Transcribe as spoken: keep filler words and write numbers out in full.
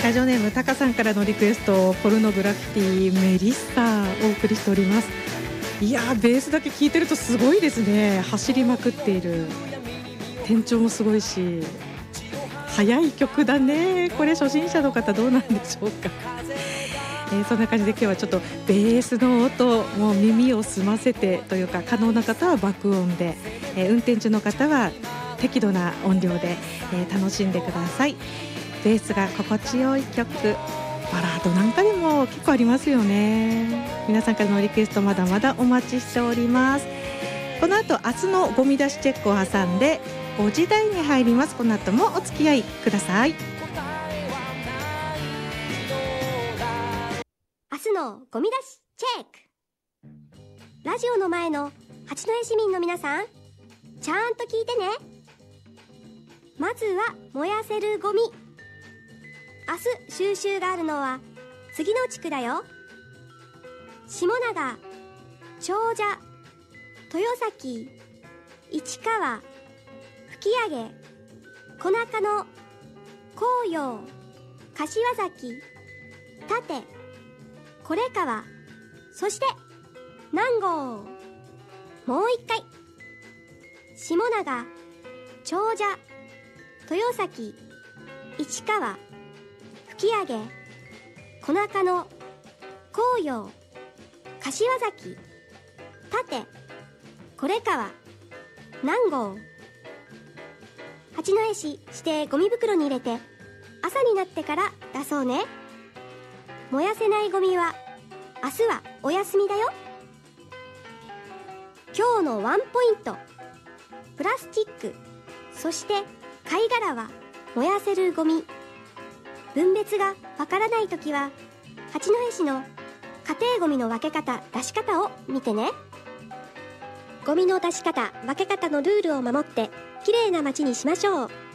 ラジオネームタカさんからのリクエスト、ポルノグラフィティメリッサお送りしております。いやー、ベースだけ聴いてるとすごいですね。走りまくっている、転調もすごいし、速い曲だね。これ初心者の方どうなんでしょうか。えー、そんな感じで今日はちょっとベースの音もう耳を澄ませてというか、可能な方は爆音で、えー、運転中の方は適度な音量で、えー、楽しんでください。ベースが心地よい曲、バラードなんかでも結構ありますよね。皆さんからのリクエストまだまだお待ちしております。この後明日のゴミ出しチェックを挟んでごじ台に入ります。この後もお付き合いください。 明日のゴミ出しチェック。ラジオの前の八戸市民の皆さん、ちゃんと聞いてね。まずは燃やせるゴミ。明日収集があるのは次の地区だよ。下長、長者、豊崎、市川、吹上、小中野、紅葉、柏崎、立、これ川、そして南郷。もう一回。下長、長者、豊崎、市川、吹上、小中野、紅葉、柏崎、立、これ川、南郷。八戸市指定ゴミ袋に入れて朝になってから出そうね。燃やせないゴミは明日はお休みだよ。今日のワンポイント、プラスチック、そして貝殻は燃やせるゴミ。分別がわからないときは八戸市の家庭ゴミの分け方、出し方を見てね。ゴミの出し方、分け方のルールを守ってきれいな街にしましょう。